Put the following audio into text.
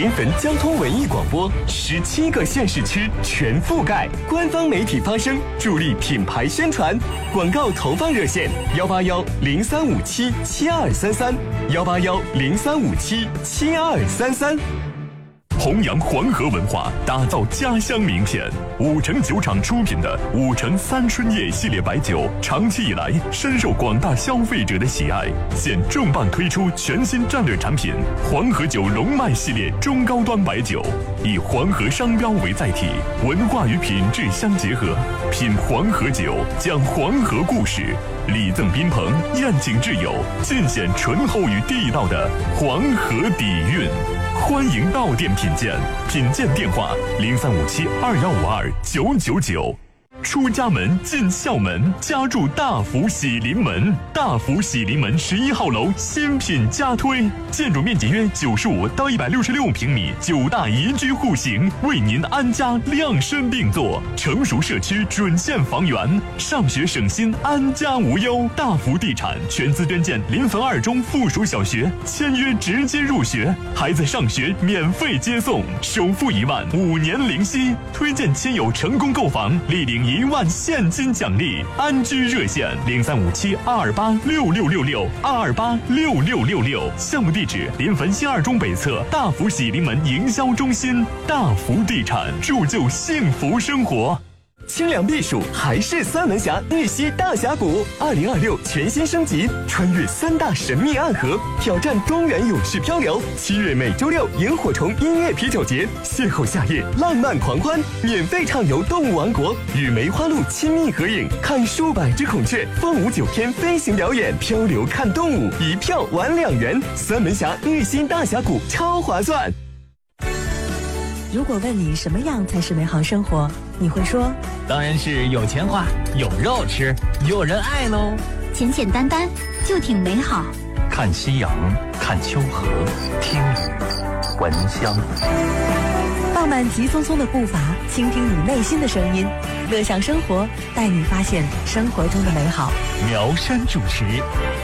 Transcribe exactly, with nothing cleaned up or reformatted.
临汾交通文艺广播，十七个县市区全覆盖，官方媒体发声，助力品牌宣传。广告投放热线：幺八幺零三五七七二三三，幺八幺零三五七七二三三。 弘扬黄河文化，打造家乡名片。五城酒厂出品的五城三春夜系列白酒，长期以来深受广大消费者的喜爱。现重磅推出全新战略产品黄河酒龙脉系列中高端白酒，以黄河商标为载体，文化与品质相结合，品黄河酒，讲黄河故事，礼赠宾朋，宴请挚友，尽显醇厚与地道的黄河底蕴。欢迎到店品鉴，品鉴电话零三五七二幺五二九九九。出家门进校门，家住大福喜临门。大福喜临门十一号楼新品加推，建筑面积约九十五到一百六十六平米，九大宜居户型，为您安家量身定做。成熟社区准线房源，上学省心，安家无忧。大福地产全资捐建临汾二中附属小学，签约直接入学，孩子上学免费接送，首付一万，五年零息。推荐亲友成功购房，立领一万现金奖励。安居热线零三五七二二八六六六六二二八六六六六。项目地址临汾新二中北侧大福喜临门营销中心。大福地产，铸就幸福生活。 清凉避暑还是三门峡日西大峡谷，二零二六全新升级，穿越三大神秘暗河，挑战东源勇士漂流。七月每周六萤火虫音乐啤酒节，邂逅夏夜浪漫狂欢，免费畅游动物王国，与梅花鹿亲密合影，看数百只孔雀，凤舞九天飞行表演，漂流看动物，一票玩两元。三门峡日西大峡谷超划算。 如果问你什么样才是美好生活，你会说当然是有钱花，有肉吃，有人爱喽。 简简单单就挺美好。 看夕阳，看秋荷，听雨，闻香。 放慢急匆匆的步伐，倾听你内心的声音，乐享生活，带你发现生活中的美好。 苗山主持